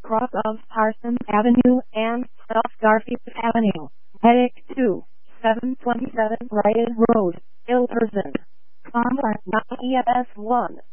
cross of Parsons Avenue and South Garfield Avenue. Headache 2, 727 Riot Road, Ilperson. Contact EFS 1